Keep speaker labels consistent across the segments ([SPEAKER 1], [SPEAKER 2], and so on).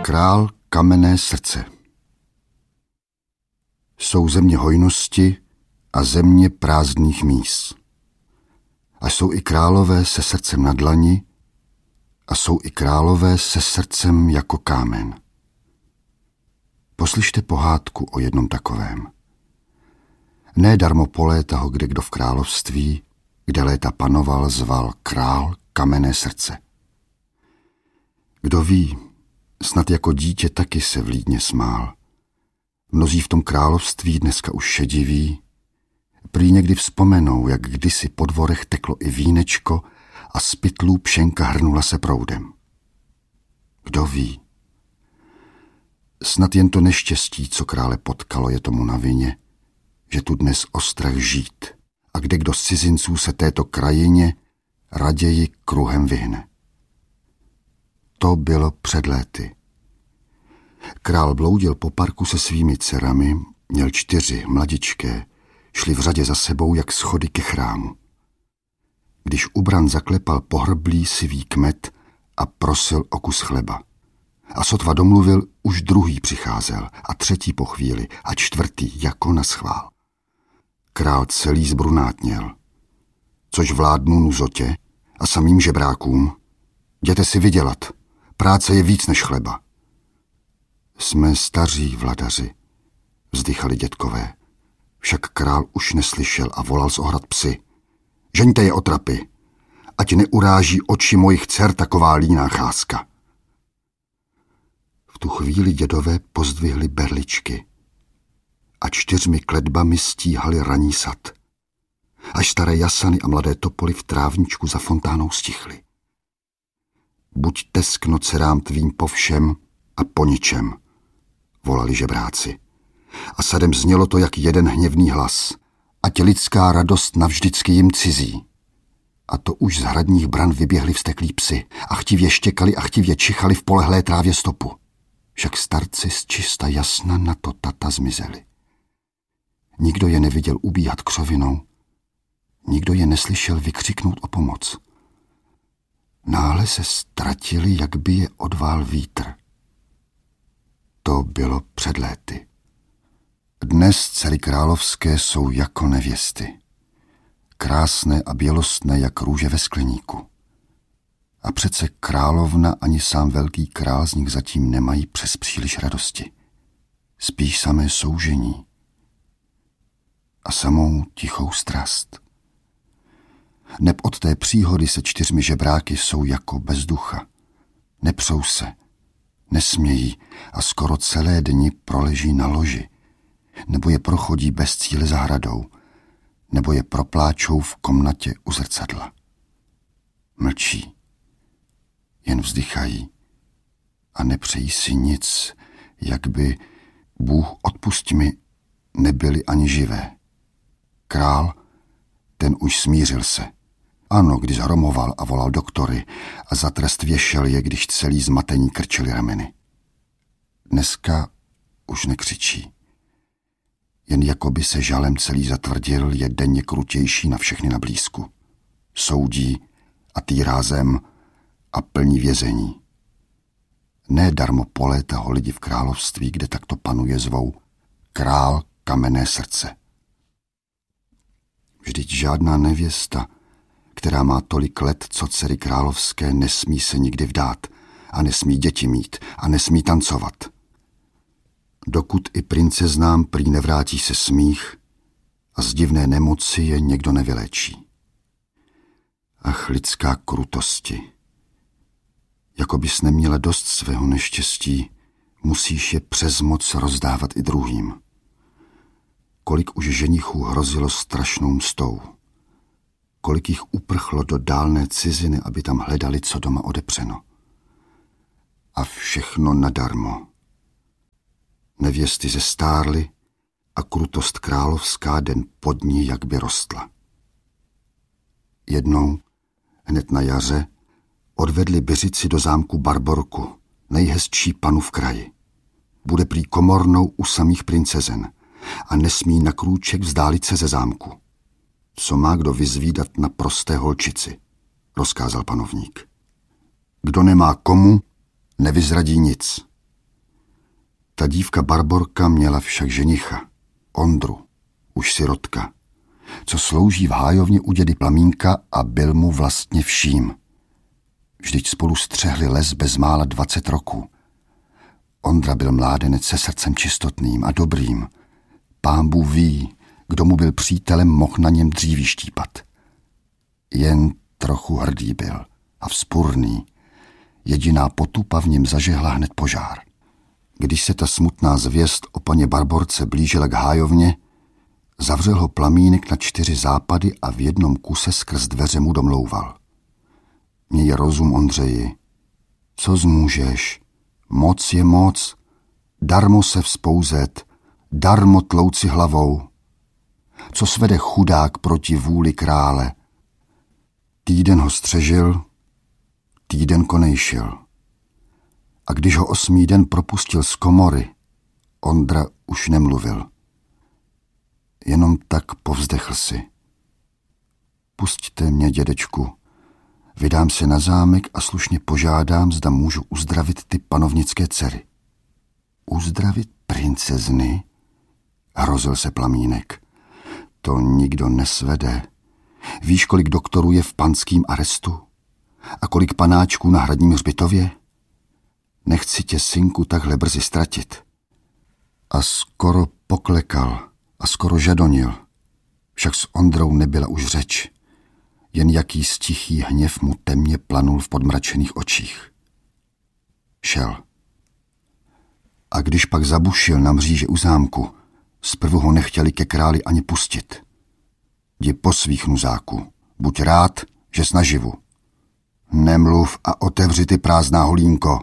[SPEAKER 1] Král kamenné srdce. Jsou země hojnosti a země prázdných míst. A jsou i králové se srdcem na dlani a jsou i králové se srdcem jako kámen. Poslyšte pohádku o jednom takovém. Ne darmo po léta ho kdekdo v království, kde léta panoval, zval král kamenné srdce. Kdo ví, snad jako dítě taky se vlídně smál. Mnozí v tom království dneska už šediví, prý někdy vzpomenou, jak kdysi po dvorech teklo i vínečko a z pytlů pšenka hrnula se proudem. Kdo ví? Snad jen to neštěstí, co krále potkalo, je tomu na vině, že tu dnes ostrach žít a kdekdo z cizinců se této krajině raději kruhem vyhne. To bylo před léty. Král bloudil po parku se svými dcerami, měl 4 mladičké, šli v řadě za sebou jak schody ke chrámu. Když u bran zaklepal pohrblý sivý kmet a prosil o kus chleba. A sotva domluvil, už druhý přicházel a 3. po chvíli a 4. jako na schvál. Král celý zbrunátněl. Což vládnu nuzotě a samým žebrákům? Jděte si vydělat, práce je víc než chleba. Jsme staří vladaři, vzdychali dětkové. Však král už neslyšel a volal z ohrad psy. Žeňte je otrapy, ať neuráží oči mojich dcer taková líná cházka. V tu chvíli dědové pozdvihli berličky a 4 kletbami stíhali raní sad. Až staré jasany a mladé topoly v trávničku za fontánou stichly. Buď teskno dcerám tvým po všem a po ničem, volali žebráci. A sadem znělo to jak jeden hněvný hlas. Ať lidská radost navždycky jim cizí. A to už z hradních bran vyběhli vzteklí psy a chtivě štěkali a chtivě čichali v polehlé trávě stopu. Však starci z čista jasna na to tata zmizeli. Nikdo je neviděl ubíhat křovinou, nikdo je neslyšel vykřiknout o pomoc. Náhle se ztratili, jak by je odvál vítr. To bylo před léty. Dnes dcery královské jsou jako nevěsty. Krásné a bělostné jak růže ve skleníku. A přece královna ani sám velký král z nich zatím nemají přes příliš radosti. Spíš samé soužení a samou tichou strast. Neb od té příhody se 4 žebráky jsou jako bez ducha. Nepřou se, nesmějí a skoro celé dny proleží na loži, nebo je prochodí bez cíle zahradou, nebo je propláčou v komnatě u zrcadla. Mlčí, jen vzdychají a nepřejí si nic, jak by, Bůh odpusť mi, nebyli ani živé. Král, ten už smířil se. Ano, když hromoval a volal doktory a za trest věšel je, když celý zmatení krčili rameny. Dneska už nekřičí. Jen jakoby se žalem celý zatvrdil, je denně krutější na všechny na blízku. Soudí a týrá zem a plní vězení. Ne darmo po léta ho lidi v království, kde takto panuje, zvou král kamenné srdce. Vždyť žádná nevěsta, která má tolik let, co dcery královské, nesmí se nikdy vdát a nesmí děti mít a nesmí tancovat. Dokud i princeznám prý nevrátí se smích a z divné nemoci je někdo nevyléčí. Ach, lidská krutosti. Jako bys neměla dost svého neštěstí, musíš je přes moc rozdávat i druhým. Kolik už ženichů hrozilo strašnou mstou. Kolik jich uprchlo do dálné ciziny, aby tam hledali, co doma odepřeno. A všechno nadarmo. Nevěsty zestárly a krutost královská den pod ní jak by rostla. Jednou, hned na jaře, odvedli Byřici do zámku Barborku, nejhezčí panu v kraji. Bude prý komornou u samých princezen a nesmí na krůček vzdálit se ze zámku. Co má kdo vyzvídat na prosté holčici, rozkázal panovník. Kdo nemá komu, nevyzradí nic. Ta dívka Barborka měla však ženicha, Ondru, už sirotka, co slouží v hájovně u dědy Plamínka a byl mu vlastně vším. Vždyť spolu střehli les bezmála 20 roků. Ondra byl mládenec se srdcem čistotným a dobrým. Pán Bůh ví, kdo mu byl přítelem, mohl na něm dříví štípat. Jen trochu hrdý byl a vzpurný. Jediná potupa v něm zažehla hned požár. Když se ta smutná zvěst o paně Barborce blížila k hájovně, zavřel ho Plamínek na 4 západy a v jednom kuse skrz dveře mu domlouval. Měj rozum, Ondřeji. Co zmůžeš? Moc je moc. Darmo se vzpouzet, darmo tlouci hlavou. Co svede chudák proti vůli krále? Týden ho střežil, týden konejšil. A když ho 8. den propustil z komory, Ondra už nemluvil. Jenom tak povzdechl si. Pusťte mě, dědečku. Vydám se na zámek a slušně požádám, zda můžu uzdravit ty panovnické dcery. Uzdravit princezny? Hrozil se Plamínek. To nikdo nesvede. Víš, kolik doktorů je v panským arestu? A kolik panáčků na hradním hřbitově? Nechci tě, synku, takhle brzy ztratit. A skoro poklekal a skoro žadonil. Však s Ondrou nebyla už řeč. Jen jaký stichý hněv mu temně planul v podmračených očích. Šel. A když pak zabušil na mříže u zámku, zprvu ho nechtěli ke králi ani pustit. Jdi po svých, nuzáku. Buď rád, že jsi naživu. Nemluv a otevři ty, prázdná holínko.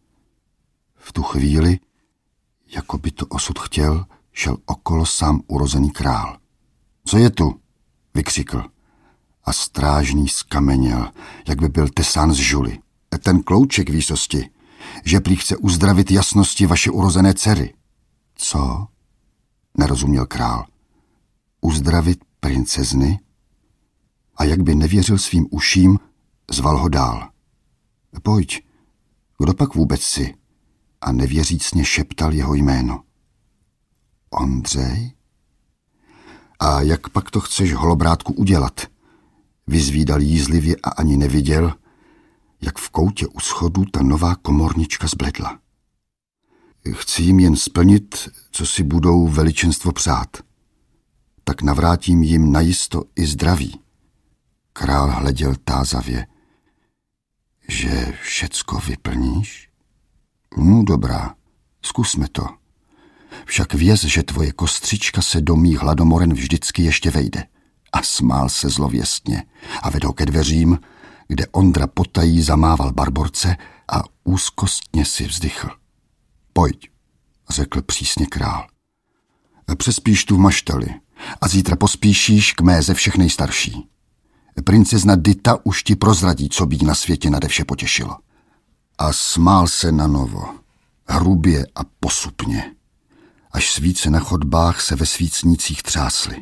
[SPEAKER 1] V tu chvíli, jako by to osud chtěl, šel okolo sám urozený král. Co je tu? Vykřikl. A strážný skameněl, jak by byl tesán z žuly. Ten klouček výsosti, že prý chce uzdravit jasnosti vaše urozené dcery. Co? Nerozuměl král. Uzdravit princezny? A jak by nevěřil svým uším, zval ho dál. Pojď, kdo pak vůbec jsi? A nevěřícně šeptal jeho jméno. Ondřej? A jak pak to chceš, holobrátku, udělat? Vyzvídal jízlivě a ani neviděl, jak v koutě u schodu ta nová komornička zbledla. Chci jim jen splnit, co si budou veličenstvo přát. Tak navrátím jim najisto i zdraví. Král hleděl tázavě. Že všecko vyplníš? No dobrá, zkusme to. Však věz, že tvoje kostřička se do mých hladomoren vždycky ještě vejde. A smál se zlověstně a vedl ke dveřím, kde Ondra potají zamával Barborce a úzkostně si vzdychl. Pojď, řekl přísně král. Přespíš tu v maštali a zítra pospíšíš k mé ze všech nejstarší. Princezna Dita už ti prozradí, co by jí na světě nade vše potěšilo. A smál se na novo, hrubě a posupně, až svíce na chodbách se ve svícnících třásly.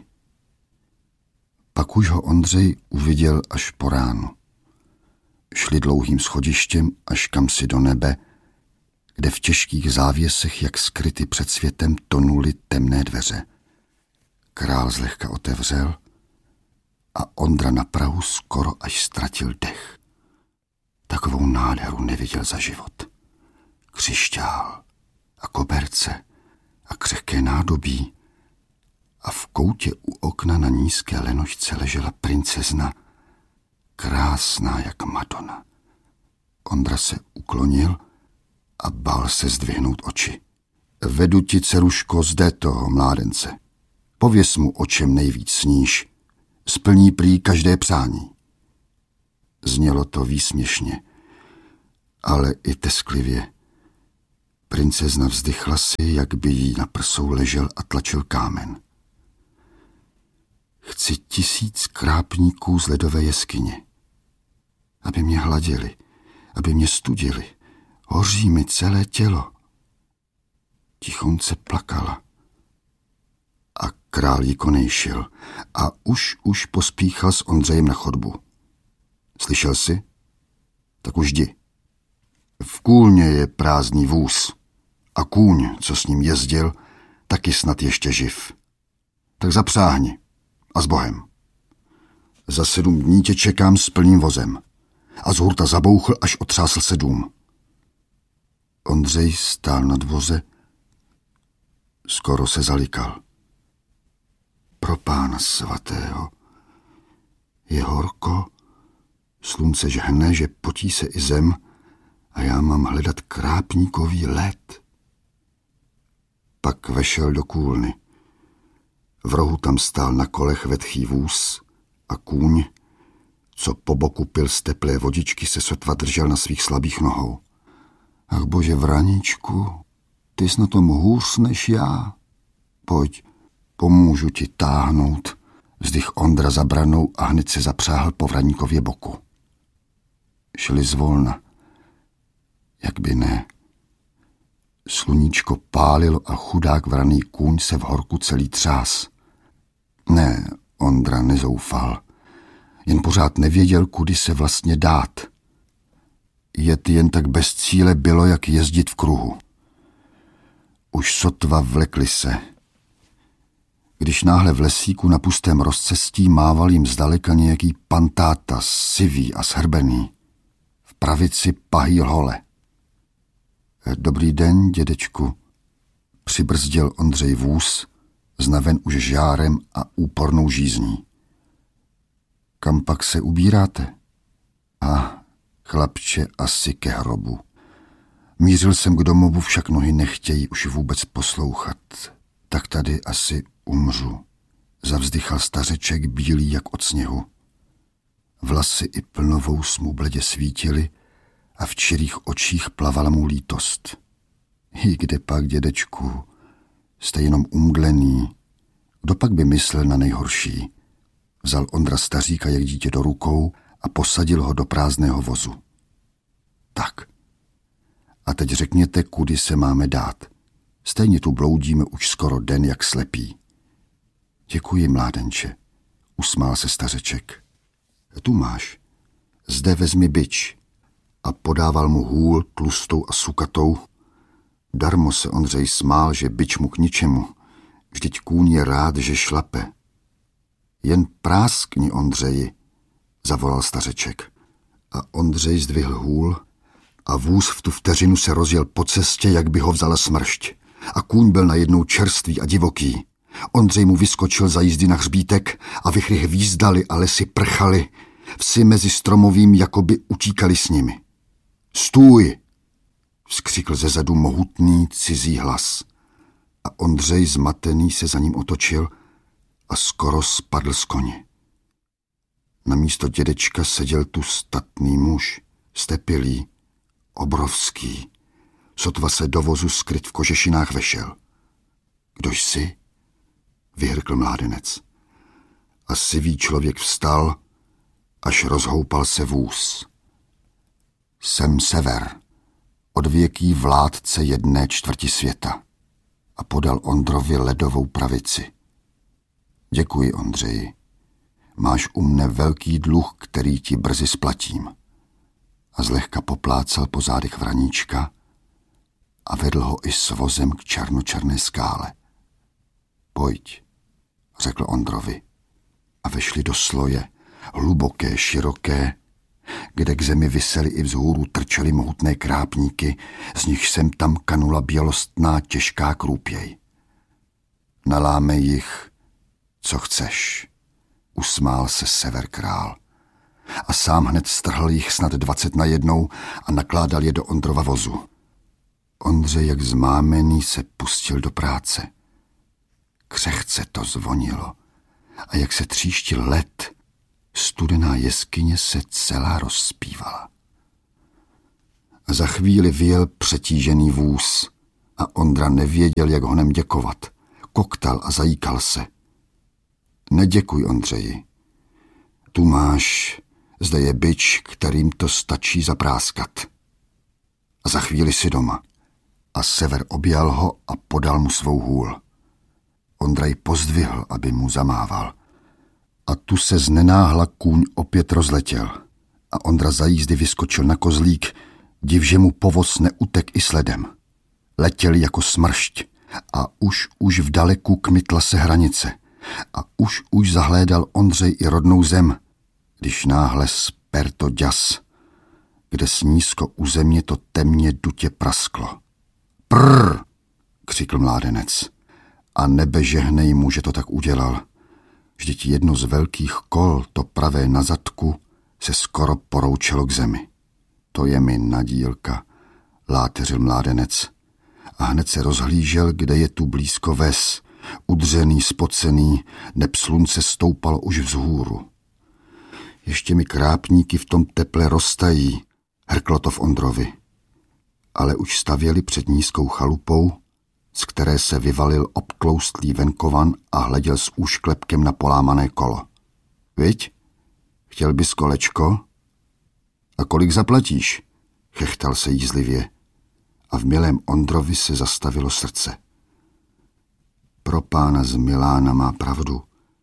[SPEAKER 1] Pak už ho Ondřej uviděl až po ránu. Šli dlouhým schodištěm až kamsi do nebe, kde v těžkých závěsech, jak skryty před světem, tonuly temné dveře. Král zlehka otevřel a Ondra na prahu skoro až ztratil dech. Takovou nádheru neviděl za život. Křišťál a koberce a křehké nádobí a v koutě u okna na nízké lenošce ležela princezna, krásná jak Madonna. Ondra se uklonil a bál se zdvihnout oči. Vedu ti, dceruško, zde toho mládence. Pověz mu, o čem nejvíc sníš. Splní prý každé přání. Znělo to výsměšně, ale i tesklivě. Princezna vzdychla si, jak by jí na prsou ležel a tlačil kámen. Chci 1000 krápníků z ledové jeskyně, aby mě hladili, aby mě studili. Hoří mi celé tělo. Tichonce plakala. A král jí konejšil a už pospíchal s Ondřejem na chodbu. Slyšel jsi? Tak už jdi. V kůlně je prázdný vůz A kůň, co s ním jezdil, taky snad ještě živ. Tak zapřáhni a s Bohem. Za 7 dní tě čekám s plným vozem. A z hurta zabouchl, až otřásl se dům. Ondřej stál nad voze, skoro se zalikal. Pro Pána svatého. Je horko, slunce žhne, že potí se i zem a já mám hledat krápníkový led. Pak vešel do kůlny. V rohu tam stál na kolech vetchý vůz a kůň, co po boku pil z teplé vodičky, se sotva držel na svých slabých nohou. Ach bože, Vraníčku, ty jsi na tom hůř než já. Pojď, pomůžu ti táhnout, vzdych Ondra za branou a hned se zapřáhl po Vraníkově boku. Šli zvolna. Jak by ne. Sluníčko pálilo a chudák vraný kůň se v horku celý třás. Ne, Ondra nezoufal. Jen pořád nevěděl, kudy se vlastně dát. Jet jen tak bez cíle bylo, jak jezdit v kruhu. Už sotva vlekli se. Když náhle v lesíku na pustém rozcestí mával jim zdaleka nějaký pantáta, sivý a shrbený. V pravici pahýl hole. Dobrý den, dědečku, přibrzdil Ondřej vůz, znaven už žárem a úpornou žízní. Kam pak se ubíráte? A chlapče, asi ke hrobu. Mířil jsem k domovu, však nohy nechtějí už vůbec poslouchat. Tak tady asi umřu, zavzdychal stařeček bílý jak od sněhu. Vlasy i plnovous mu bledě svítily a v čirých očích plavala mu lítost. I kde pak, dědečku, jste jenom umdlený. Kdo pak by myslel na nejhorší? Vzal Ondra staříka jak dítě do rukou a posadil ho do prázdného vozu. Tak. A teď řekněte, kudy se máme dát. Stejně tu bloudíme už skoro den jak slepí. Děkuji, mládenče, usmál se stařeček. Tu máš. Zde vezmi bič. A podával mu hůl tlustou a sukatou. Darmo se Ondřej smál, že bič mu k ničemu. Vždyť kůň je rád, že šlape. Jen práskni, Ondřeji, zavolal stařeček. A Ondřej zdvihl hůl a vůz v tu vteřinu se rozjel po cestě, jak by ho vzala smršť. A kůň byl najednou čerstvý a divoký. Ondřej mu vyskočil za jízdy na hřbítek a vichry hvízdali a lesy prchaly. Vsi mezi stromovým jakoby utíkali s nimi. Stůj! Vzkřikl zezadu mohutný cizí hlas. A Ondřej zmatený se za ním otočil a skoro spadl z koně. Na místo dědečka seděl tu statný muž, stepilý, obrovský. Sotva se do vozu skryt v kožešinách vešel. Kdož jsi? Vyhrkl mládenec. A sivý člověk vstal, až rozhoupal se vůz. Jsem Sever, odvěký vládce 1/4 světa, a podal Ondrovi ledovou pravici. Děkuji, Ondřeji. Máš u mne velký dluh, který ti brzy splatím. A zlehka poplácal po zádech Vraníčka a vedl ho i s vozem k černočerné skále. Pojď, řekl Ondrovi. A vešli do sloje, hluboké, široké, kde k zemi visely i vzhůru trčely mohutné krápníky, z nich sem tam kanula bělostná těžká krůpěj. Nalámej jich, co chceš, usmál se Sever král. A sám hned strhl jich snad 20 najednou a nakládal je do Ondrova vozu. Ondřej, jak zmámený, se pustil do práce. Křehce to zvonilo a jak se tříštil led, studená jeskyně se celá rozspívala. A za chvíli vyjel přetížený vůz a Ondra nevěděl, jak honem děkovat. Koktal a zajíkal se. Neděkuj, Ondřeji. Tu máš, zde je bič, kterým to stačí zapráskat. A za chvíli si doma. A Sever objal ho a podal mu svou hůl. Ondra ji pozdvihl, aby mu zamával. A tu se znenáhla kůň opět rozletěl. A Ondra za jízdy vyskočil na kozlík, div, že mu povoz neutek i sledem. Letěli jako smršť a už vdaleku kmitla se hranice a už zahlédal Ondřej i rodnou zem, když náhle sperto ďas, kde snízko u země to temně dutě prasklo. Prrr, křikl mládenec. A nebe žehnej mu, že to tak udělal. Vždyť jedno z velkých kol, to pravé na zadku, se skoro poroučelo k zemi. To je mi nadílka, láteřil mládenec. A hned se rozhlížel, kde je tu blízko ves, udřený, spocený, neb slunce stoupalo už vzhůru. Ještě mi krápníky v tom teple roztají, hrklo to v Ondrovi. Ale už stavěli před nízkou chalupou, z které se vyvalil obtloustlý venkovan a hleděl s úšklepkem na polámané kolo. Viď? Chtěl bys kolečko? A kolik zaplatíš? Chechtal se jízlivě. A v milém Ondrovi se zastavilo srdce. Pro pána z Milána má pravdu.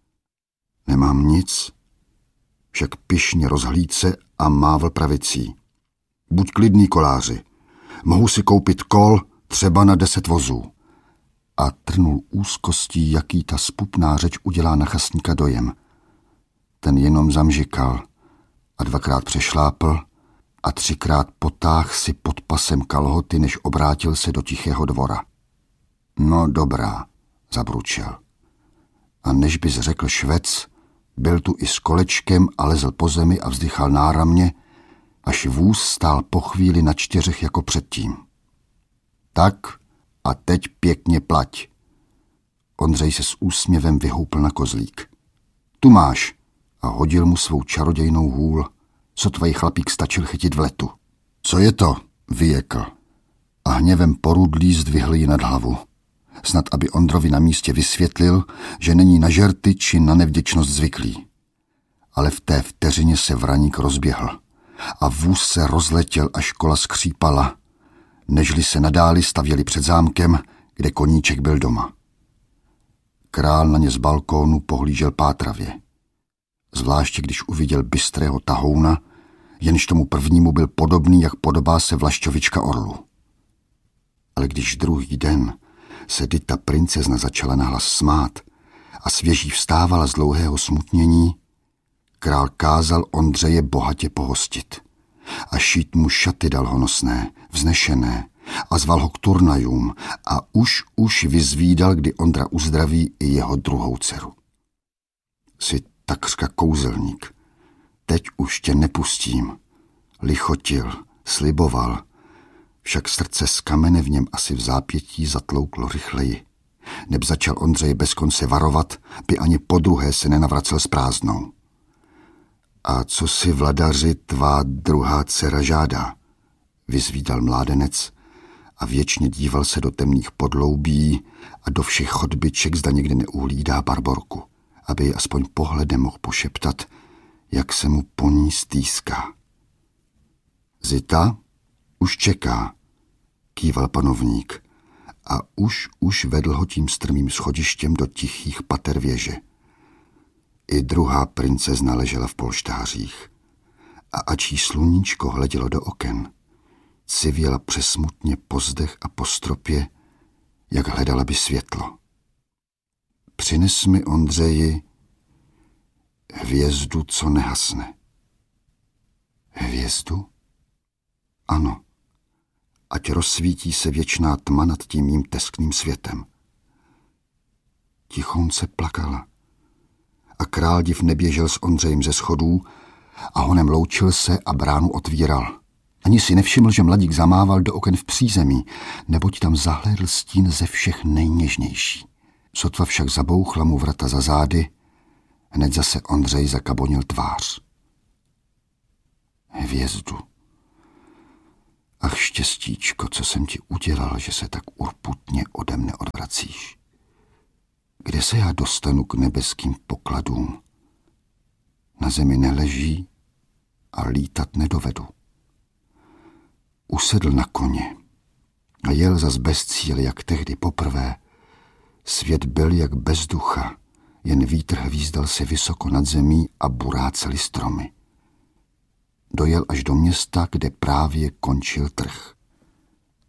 [SPEAKER 1] Nemám nic, však pyšně rozhlíd se a mávl pravicí. Buď klidný, koláři. Mohu si koupit kol třeba na 10 vozů. A trnul úzkostí, jaký ta spupná řeč udělá na chasníka dojem. Ten jenom zamžikal a 2krát přešlápl a 3krát potáh si pod pasem kalhoty, než obrátil se do tichého dvora. No dobrá, zabručel. A než bys řekl švec, byl tu i s kolečkem a lezl po zemi a vzdychal náramně, až vůz stál po chvíli na 4 jako předtím. Tak a teď pěkně plať. Ondřej se s úsměvem vyhoupl na kozlík. Tu máš, a hodil mu svou čarodějnou hůl, sotva chlapík stačil chytit v letu. Co je to? Vyjekl. A hněvem porudlý zdvihl ji nad hlavu. Snad, aby Ondrovi na místě vysvětlil, že není na žerty či na nevděčnost zvyklý. Ale v té vteřině se vraník rozběhl a vůz se rozletěl, až kola skřípala, nežli se nadáli stavěli před zámkem, kde koníček byl doma. Král na ně z balkónu pohlížel pátravě. Zvláště když uviděl bystrého tahouna, jenž tomu prvnímu byl podobný, jak podobá se vlašťovička orlu. Ale když druhý den se Dita princezna začala nahlas smát a svěží vstávala z dlouhého smutnění, král kázal Ondřeje bohatě pohostit a šít mu šaty dal honosné, vznešené a zval ho k turnajům a už vyzvídal, kdy Ondra uzdraví i jeho druhou dceru. Jsi takřka kouzelník, teď už tě nepustím, lichotil, sliboval, však srdce z kamene v něm asi v zápětí zatlouklo rychleji. Neb začal Ondřej bez konce varovat, by ani podruhé se nenavracel s prázdnou. A co si vladaři tvá druhá dcera žádá? Vyzvídal mládenec a věčně díval se do temných podloubí a do všech chodbiček, zda někde neuhlídá Barborku, aby ji aspoň pohledem mohl pošeptat, jak se mu po ní stýská. Zita už čeká, kýval panovník a už vedl ho tím strmým schodištěm do tichých pater věže. I druhá princezna ležela v polštářích a ač jí sluníčko hledělo do oken, civěla přesmutně po zdech a po stropě, jak hledala by světlo. Přines mi, Ondřeji, hvězdu, co nehasne. Hvězdu? Ano, ať rozsvítí se věčná tma nad tím mým teskným světem. Tichounce plakala a král div neběžel s Ondřejem ze schodů a honem loučil se a bránu otvíral. Ani si nevšiml, že mladík zamával do oken v přízemí, neboť tam zahlédl stín ze všech nejněžnější. Sotva však zabouchla mu vrata za zády, hned zase Ondřej zakabonil tvář. Hvězdu. Ach, štěstíčko, co jsem ti udělal, že se tak urputně ode mne odvracíš. Kde se já dostanu k nebeským pokladům? Na zemi neleží a lítat nedovedu. Usedl na koně a jel zas bez cíle, jak tehdy poprvé. Svět byl jak bez ducha, jen vítr hvízdal se vysoko nad zemí a buráceli stromy. Dojel až do města, kde právě končil trh.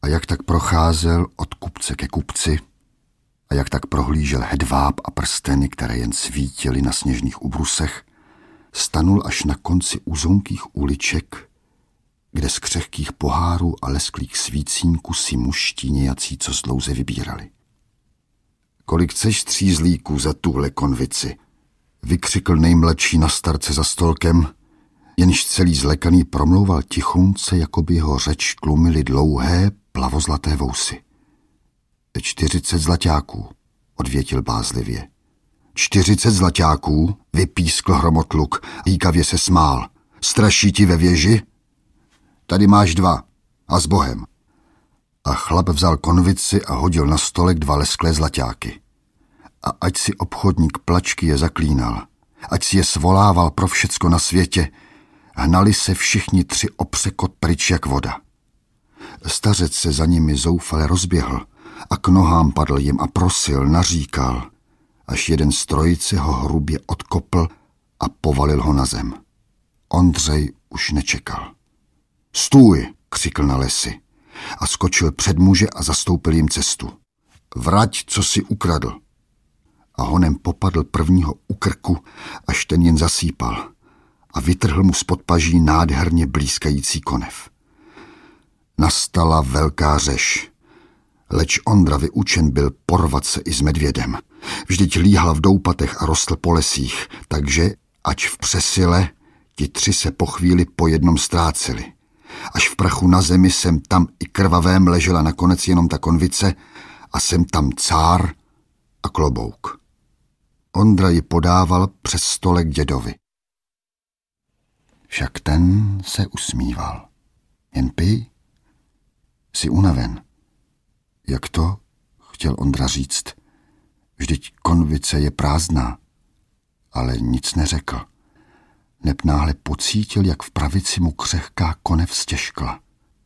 [SPEAKER 1] A jak tak procházel od kupce ke kupci a jak tak prohlížel hedváb a prsteny, které jen svítily na sněžných ubrusech, stanul až na konci uzonkých uliček, kde z křehkých pohárů a lesklých svícínků si mužští nějací co zdlouze vybírali. Kolik chceš střízlíků za tuhle konvici? Vykřikl nejmladší na starce za stolkem, jenž celý zlekaný promlouval tichonce, jako by jeho řeč tlumily dlouhé, plavozlaté vousy. 40 zlaťáků, odvětil bázlivě. 40 zlaťáků, vypískl hromotluk, líkavě se smál. Straší ti ve věži? Tady máš 2 a s Bohem. A chlap vzal konvici a hodil na stolek 2 lesklé zlaťáky. A ať si obchodník plačky je zaklínal, ať si je svolával pro všecko na světě, hnali se všichni 3 opřekot pryč jak voda. Stařec se za nimi zoufale rozběhl a k nohám padl jim a prosil, naříkal, až jeden z trojice ho hrubě odkopl a povalil ho na zem. Ondřej už nečekal. Stůj, křikl na lesy a skočil před muže a zastoupil jim cestu. Vrať, co si ukradl. A honem popadl prvního u krku, až ten jen zasýpal a vytrhl mu z podpaží nádherně blízkající konev. Nastala velká řeš, leč Ondra vyučen byl porvat se i s medvědem. Vždyť líhal v doupatech a rostl po lesích, takže, ač v přesile, ti 3 se po chvíli po jednom ztráceli. Až v prachu na zemi sem tam i krvavém ležela nakonec jenom ta konvice a sem tam cár a klobouk. Ondra ji podával přes stolek dědovi. Však ten se usmíval. Jen pij, jsi unaven. Jak to? Chtěl Ondra říct. Vždyť konvice je prázdná. Ale nic neřekl. Neb náhle pocítil, jak v pravici mu křehká konev stěžkla.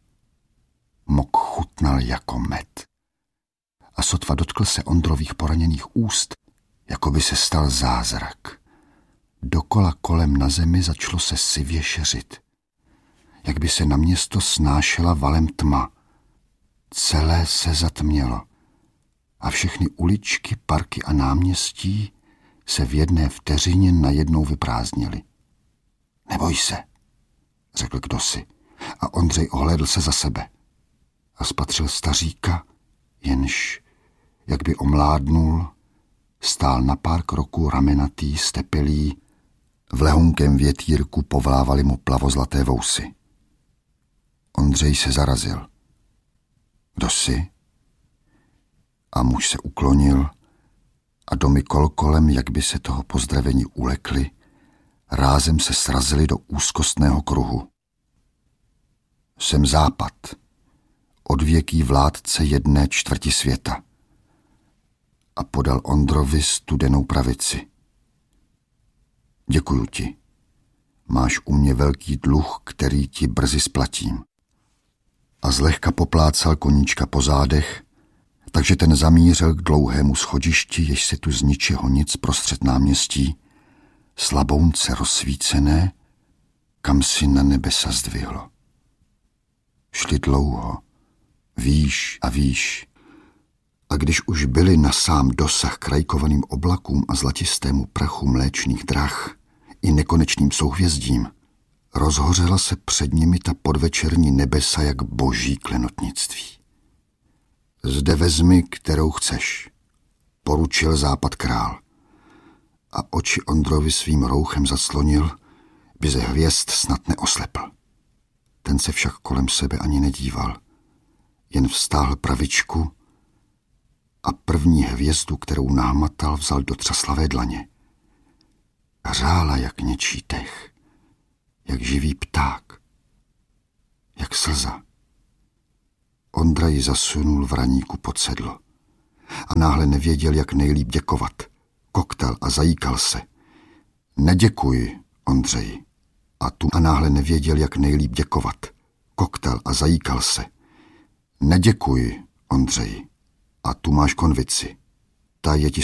[SPEAKER 1] Mok chutnal jako med. A sotva dotkl se Ondrových poraněných úst, jako by se stal zázrak. Dokola kolem na zemi začalo se sivě šeřit. Jak by se na město snášela valem tma. Celé se zatmělo a všechny uličky, parky a náměstí se v jedné vteřině najednou vyprázdnily. Neboj se, řekl kdosi a Ondřej ohlédl se za sebe a spatřil staříka, jenž, jak by omládnul, stál na pár kroků ramenatý, stepilý, v lehunkém větírku povlávali mu plavozlaté vousy. Ondřej se zarazil. Kdo jsi? A muž se uklonil a domy kolem, jak by se toho pozdravení ulekli, rázem se srazili do úzkostného kruhu. Jsem Západ, odvěký vládce 1/4 světa. A podal Ondrovi studenou pravici. Děkuju ti. Máš u mě velký dluh, který ti brzy splatím. A zlehka poplácal koníčka po zádech, takže ten zamířil k dlouhému schodišti, jež se tu z ničeho nic prostřed náměstí, slabounce rozsvícené, kam si na nebesa zdvihlo. Šli dlouho, výš a výš, a když už byli na sám dosah krajkovaným oblakům a zlatistému prachu mléčných drah i nekonečným souhvězdím, rozhořela se před nimi ta podvečerní nebesa jak boží klenotnictví. Zde vezmi, kterou chceš, poručil Západ král. A oči Ondrovi svým rouchem zaslonil, by ze hvězd snad neoslepl. Ten se však kolem sebe ani nedíval, jen vztáhl pravičku a první hvězdu, kterou námatal, vzal do třaslavé dlaně. Hřála jak něčí dech, jak živý pták, jak slza. Ondra ji zasunul v raníku pod sedlo a náhle nevěděl, jak nejlíp děkovat. Koktal a zajíkal se. Neděkuji, Ondřeji. A náhle nevěděl, jak nejlíp děkovat. Koktal a zajíkal se. Neděkuji, Ondřeji. A tu máš konvici. Ta je ti